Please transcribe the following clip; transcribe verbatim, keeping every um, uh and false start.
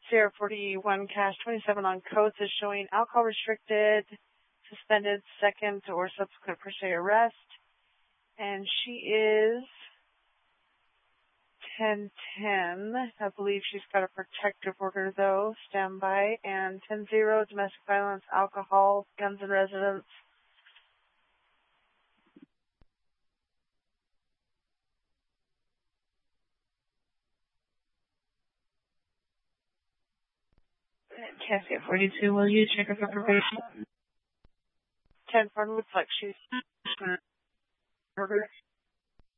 Sierra forty-one cash twenty-seven on codes is showing alcohol restricted, suspended, second or subsequent per se arrest. And she is ten ten. I believe she's got a protective order, though. Standby. And ten zero, domestic violence, alcohol, guns in residence. Cassie at forty-two, will you check her for probation? ten four looks like she's order.